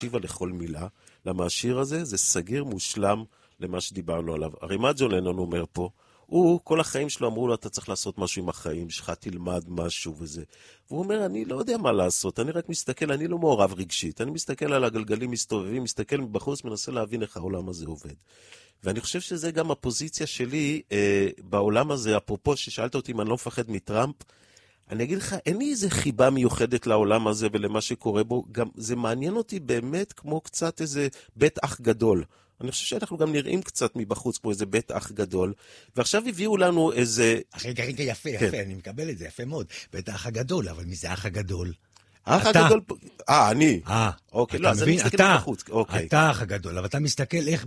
תקשיבה לכל מילה, למה השיר הזה זה סגיר מושלם למה שדיברנו עליו. הרי מה ג'ון לנון אומר פה? הוא, כל החיים שלו אמרו לו, אתה צריך לעשות משהו עם החיים שלך, תלמד משהו וזה. והוא אומר, אני לא יודע מה לעשות, אני רק מסתכל, אני לא מעורב רגשית, אני מסתכל על הגלגלים מסתובבים, מסתכל מבחוץ, מנסה להבין איך העולם הזה עובד. ואני חושב שזה גם הפוזיציה שלי בעולם הזה, אפרופו ששאלת אותי אם אני לא מפחד מטראמפ, אני אגיד לך, אין לי איזה חיבה מיוחדת לעולם הזה ולמה שקורה בו, גם זה מעניין אותי באמת כמו קצת איזה בית אח גדול. אני חושב שאנחנו גם נראים קצת מבחוץ כמו איזה בית אח גדול, ועכשיו הביאו לנו איזה... רגע, יפה, יפה, אני מקבל את זה, יפה מאוד. בית האח הגדול, אבל מי זה האח הגדול? האח הגדול... אני. אוקיי, אתה לא, אז אני מבין? מסתכל מבחוץ. אוקיי. אתה האח הגדול, אבל אתה מסתכל איך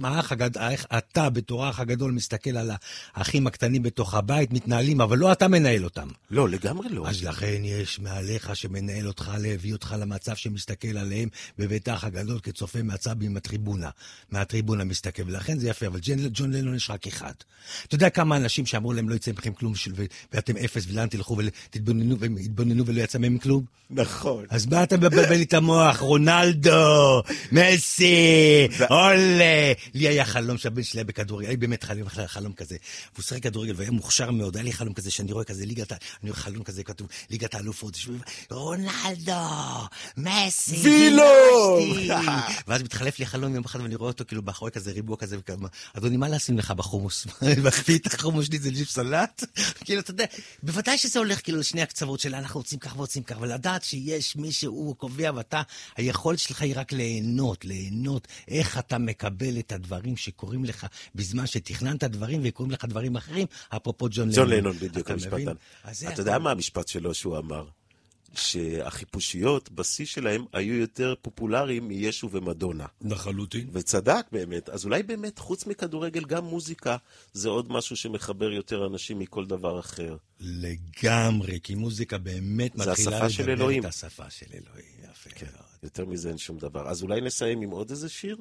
אתה בתור האח הגדול מסתכל על האחים הקטנים בתוך הבית, מתנהלים, אבל לא אתה מנהל אותם. לא, לגמרי לא. אז לכן יש מעליך שמנהל אותך, להביא אותך למצב שמסתכל עליהם בבית האח הגדול כצופה מהצב עם הטריבונה. מהטריבונה מסתכל, ולכן זה יפה, אבל ג'ון לנון יש רק אחד. אתה יודע כמה אנשים שאמרו להם לא יצא מכם כלום, ואתם אפס, ולאן תלכו ותתבוננו ולא יצא מהם כלום? נכון. אז מה אתה מבלבל לי את המוח? רונלדו, מסי, אולה. לי היה חלום שהבן שלי היה בכדורגל, היה באמת חלום כזה. והוא שחק כדורגל והיה מוכשר מאוד. היה לי חלום כזה שאני רואה כזה, אני רואה חלום כזה כתוב, ליגת האלופות. רונלדו, מסי, וילו! ואז מתחלף לי חלום יום אחד ואני רואה אותו כאילו באחורי כזה ריבוע כזה וכמה. אדוני, מה לשים לך בחומוס? מחביא את החומוס שלי, זה ג'יפ סלט? כאילו, אתה יודע, בוודאי שזה הולך כאילו לשני הקצוות שלה, אנחנו רוצים כך ורוצים כך, ולדעת שיש מי שהוא קובע, ואתה, היכולת שלך היא רק ליהנות, איך אתה מקבל את הדברים שקוראים לך בזמן שתכננת דברים וקוראים לך דברים אחרים, אפרופו ג'ון לנון בדיוק המשפטן. אתה יודע מה המשפט שלו שהוא אמר? שהחיפושיות בשיא שלהם היו יותר פופולריים מישו ומדונה. לחלוטין. וצדק באמת. אז אולי באמת חוץ מכדורגל גם מוזיקה זה עוד משהו שמחבר יותר אנשים מכל דבר אחר. לגמרי, כי מוזיקה באמת מתחילה לדבר את השפה של אלוהים. יפה. כן, יותר מזה אין שום דבר. אז אולי נסיים עם עוד איזה שיר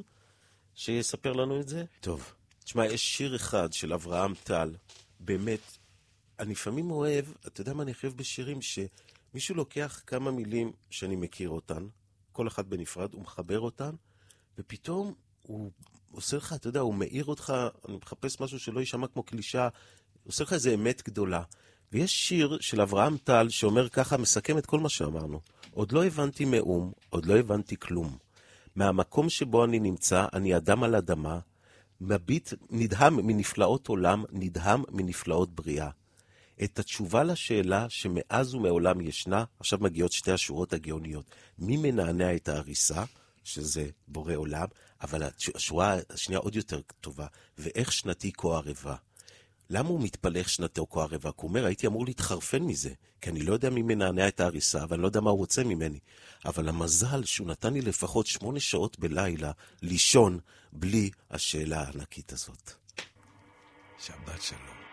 שיספר לנו את זה? טוב. תשמע, יש שיר אחד של אברהם טל, באמת, אני לפעמים אוהב, אתה יודע מה אני חייב בשירים מישהו לוקח כמה מילים שאני מכיר אותן, כל אחד בנפרד, הוא מחבר אותן, ופתאום הוא עושה לך, אתה יודע, הוא מאיר אותך, אני מחפש משהו שלא יישמע כמו קלישה, הוא עושה לך איזה אמת גדולה. ויש שיר של אברהם טל שאומר ככה, מסכם את כל מה שאמרנו. עוד לא הבנתי מאום, עוד לא הבנתי כלום. מהמקום שבו אני נמצא, אני אדם על אדמה, מביט, נדהם מנפלאות עולם, נדהם מנפלאות בריאה. את התשובה לשאלה שמאז ומעולם ישנה, עכשיו מגיעות שתי השורות הגאוניות. מי מנענע את ההריסה, שזה בורא עולם, אבל השורה השנייה עוד יותר טובה, ואיך שנתי כה ערבה. למה הוא מתפלח שנתו כה ערבה? הוא אומר, הייתי אמור להתחרפן מזה, כי אני לא יודע מי מנענע את ההריסה, ואני לא יודע מה הוא רוצה ממני. אבל המזל שהוא נתן לי לפחות 8 שעות בלילה לישון בלי השאלה הענקית הזאת. שבת שלום.